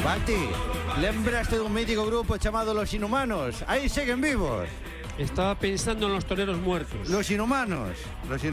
Balti, lembraste dun mítico grupo chamado Los Inhumanos? Aí seguen vivos. Estaba pensando en los toreros muertos. Los Inhumanos. Los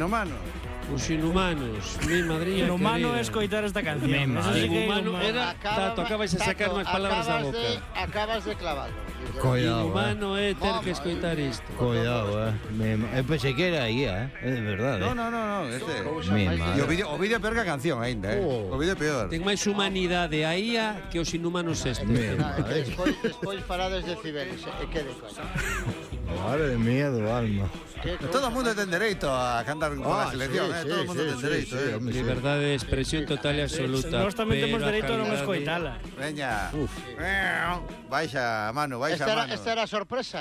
inhumanos. Mi madrilla Inhumano querida. es coitar esta canción. Eso sí que Inhumano era... Tato, acabas de sacar unas palabras da boca. Acabas de clavarlo. Cuidado, Inhumano é ter que escoitar isto. Cuidado, pensei que era aí, é de verdade. No, este. Mi madre. E o vídeo é peor que a canción aínda, O vídeo é peor. Ten máis humanidade a IA que os inhumanos estes. Despois farades de Cibeles, e que de coña. Madre mía do alma. Todo o mundo ten dereito a cantar por a selección, todo o mundo ten dereito, Liberdade de expresión total e absoluta. Nós tamén temos pero a dereito a non calidade- escoitala. Veña. Baixa, mano, baixa, mano. Esta era a sorpresa.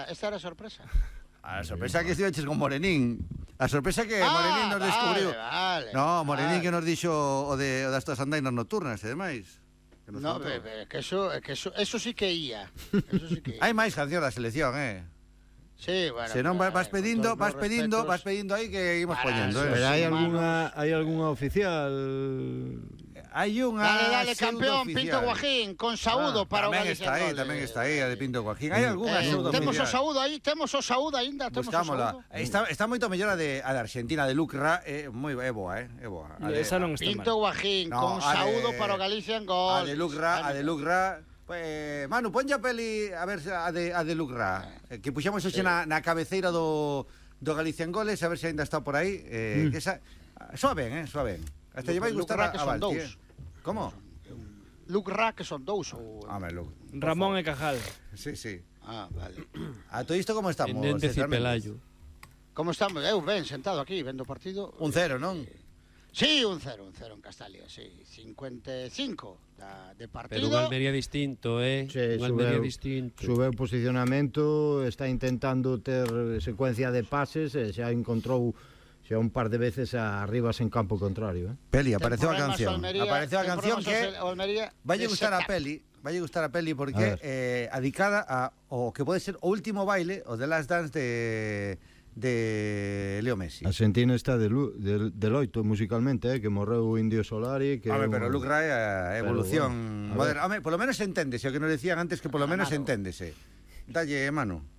A sorpresa que estiveches con Morenín. A sorpresa que Morenín nos descubriu. Vale. No, Morenín que nos dixo o das tuas andainas nocturnas e demais. No, que eso sí que ia. Hai máis cancións da selección, Sí, bueno. Se non vas pedindo aí que imos poñendo, Pero hai algunha oficial. Hai unha Dale, campeón, Pinto Guajín, con saúdo para o Galicia. Tamén está aí a de Pinto Guajín. Hai algunha saúdo. Temos o saúdo aínda, buscámola. Está moito mellor a de Argentina, de Lucra, é boa, é boa. Esa non está mal. Pinto Guajín, con saúdo para o Galicia en gol. A de Lucra. Pues, Manu, ponlle a peli a ver a de Lucra, que puxamos hoxe na cabeceira do Galicia en goles, a ver se ainda está por aí, que esa soa ben. Hasta lle vai gustar a Balti. Como? Lucra que son dous Ramón e Cajal. Sí. Vale. A todo isto como estamos? Tendente Cipelayo. Como estamos? Eu ben sentado aquí vendo o partido. 1-0, non? Sí, 1-0 en Castalia, sí. 55 de partido. Pero un Almería distinto, un Almería distinto. Sube o posicionamento, está intentando ter secuencia de pases e xa encontrou xa un par de veces arribas en campo contrario, Peli, apareceu a canción. Apareceu a canción que vai gustar a peli porque adicada ao que pode ser o último baile, o de Last Dance de Leo Messi. A Argentina está de loito musicalmente, que morreu o Indio Solari, que pero Lucra é a evolución moderna. Por lo menos enténdese, o que nos decían antes, que por lo menos enténdese. Dalle, mano.